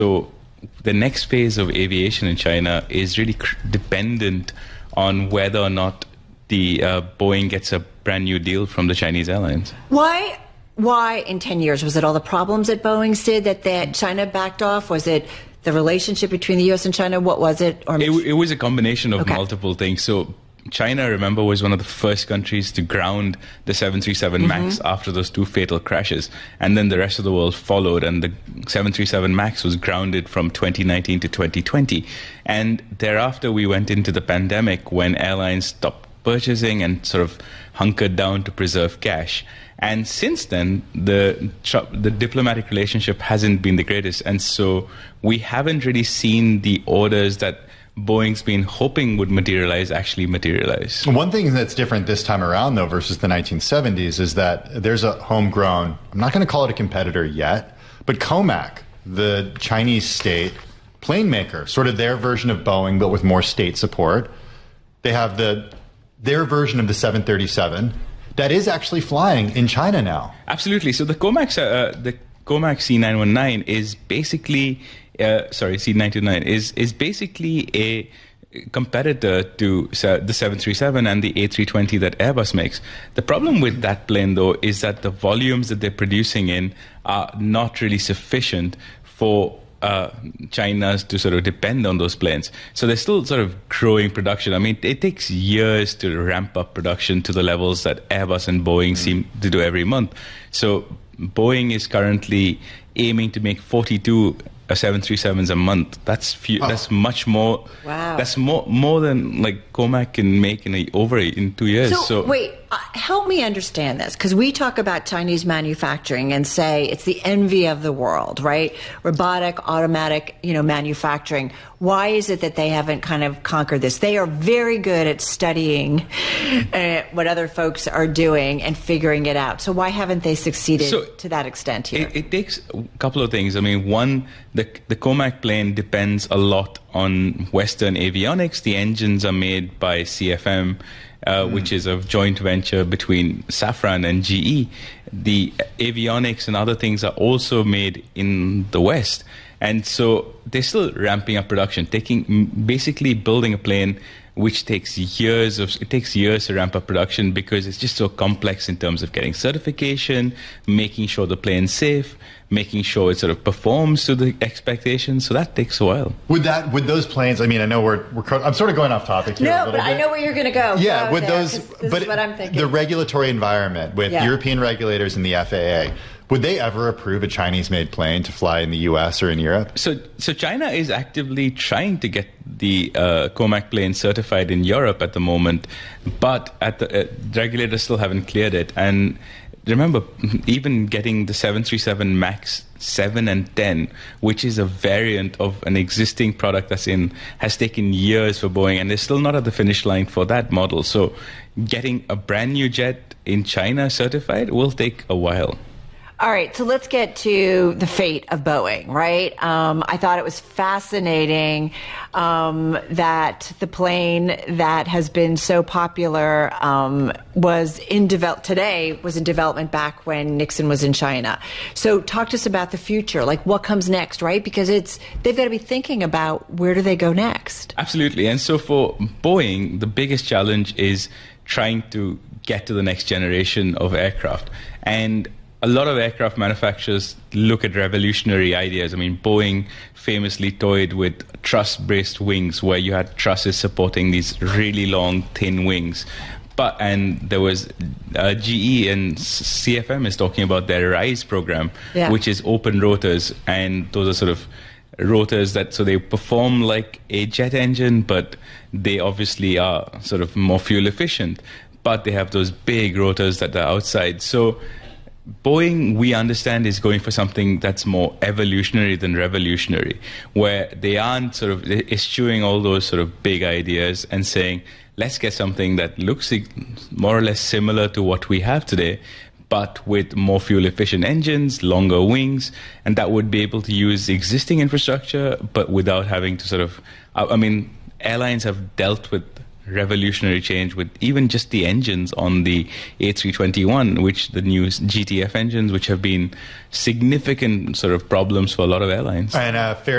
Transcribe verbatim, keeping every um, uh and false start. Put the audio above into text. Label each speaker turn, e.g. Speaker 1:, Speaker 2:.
Speaker 1: So the next phase of aviation in China is really cr- dependent on whether or not the uh, Boeing gets a brand new deal from the Chinese airlines.
Speaker 2: Why? Why in ten years? Was it all the problems that Boeing did that, that China backed off? Was it the relationship between the U S and China? What was it? Or
Speaker 1: it, it was a combination of
Speaker 2: okay.
Speaker 1: multiple things. So China, remember, was one of the first countries to ground the seven thirty-seven MAX mm-hmm. after those two fatal crashes. And then the rest of the world followed, and the seven thirty-seven MAX was grounded from twenty nineteen to twenty twenty. And thereafter, we went into the pandemic when airlines stopped purchasing and sort of hunkered down to preserve cash. And since then, the the diplomatic relationship hasn't been the greatest. And so we haven't really seen the orders that Boeing's been hoping would materialize actually materialize.
Speaker 3: One thing that's different this time around, though, versus the nineteen seventies is that there's a homegrown, I'm not going to call it a competitor yet, but Comac, the Chinese state plane maker, sort of their version of Boeing, but with more state support. They have the their version of the seven thirty-seven that is actually flying in China now.
Speaker 1: Absolutely. So the Comac, uh, the Comac C nine nineteen is basically... Uh, sorry, C nine twenty-nine is is basically a competitor to the seven thirty-seven and the A three twenty that Airbus makes. The problem with that plane, though, is that the volumes that they're producing in are not really sufficient for uh, China to sort of depend on those planes. So they're still sort of growing production. I mean, it takes years to ramp up production to the levels that Airbus and Boeing mm-hmm. seem to do every month. So Boeing is currently aiming to make forty-two seven thirty-sevens a month. That's few, oh. That's much more.
Speaker 2: Wow.
Speaker 1: That's more more than like Comac can make in a, over a, in two years.
Speaker 2: So,
Speaker 1: so
Speaker 2: wait, uh, help me understand this, because we talk about Chinese manufacturing and say it's the envy of the world, right? Robotic, automatic, you know, manufacturing. Why is it that they haven't kind of conquered this? They are very good at studying uh, what other folks are doing and figuring it out. So why haven't they succeeded
Speaker 1: so
Speaker 2: to that extent here?
Speaker 1: It, it takes a couple of things. I mean, one, the the Comac plane depends a lot on Western avionics. The engines are made by C F M, uh, mm. which is a joint venture between Safran and G E. The avionics and other things are also made in the West. And so they're still ramping up production, taking basically building a plane which takes years of it takes years to ramp up production because it's just so complex in terms of getting certification, making sure the plane's safe, making sure it sort of performs to the expectations. So that takes a while.
Speaker 3: With that, with those planes, I mean, I know we're, we're I'm sort of going off topic here.
Speaker 2: No,
Speaker 3: a
Speaker 2: but
Speaker 3: bit.
Speaker 2: I know where you're going to go.
Speaker 3: Yeah,
Speaker 2: go
Speaker 3: with
Speaker 2: there,
Speaker 3: those,
Speaker 2: this
Speaker 3: but
Speaker 2: is what I'm thinking.
Speaker 3: The regulatory environment with
Speaker 2: yeah.
Speaker 3: European regulators and the F A A. Would they ever approve a Chinese-made plane to fly in the U S or in Europe?
Speaker 1: So, so China is actively trying to get the uh, Comac plane certified in Europe at the moment, but at the uh, regulators still haven't cleared it. And remember, even getting the seven thirty-seven MAX seven and ten, which is a variant of an existing product that's in, has taken years for Boeing, and they're still not at the finish line for that model. So, getting a brand new jet in China certified will take a while.
Speaker 2: All right, so let's get to the fate of Boeing, right? Um, I thought it was fascinating um, that the plane that has been so popular um, was in develop today was in development back when Nixon was in China. So talk to us about the future, like what comes next, right? Because it's they've got to be thinking about where do they go next.
Speaker 1: Absolutely, and so for Boeing, the biggest challenge is trying to get to the next generation of aircraft. And a lot of aircraft manufacturers look at revolutionary ideas. I mean, Boeing famously toyed with truss-braced wings, where you had trusses supporting these really long, thin wings. But and there was uh, G E and C F M is talking about their RISE program,
Speaker 2: yeah.
Speaker 1: which is open rotors, and those are sort of rotors that so they perform like a jet engine, but they obviously are sort of more fuel efficient. But they have those big rotors that are outside. So Boeing, we understand, is going for something that's more evolutionary than revolutionary, where they aren't sort of eschewing all those sort of big ideas and saying, let's get something that looks more or less similar to what we have today, but with more fuel-efficient engines, longer wings, and that would be able to use existing infrastructure, but without having to sort of, I mean, airlines have dealt with revolutionary change with even just the engines on the A three twenty-one, which the new G T F engines, which have been significant sort of problems for a lot of airlines.
Speaker 3: And uh, fair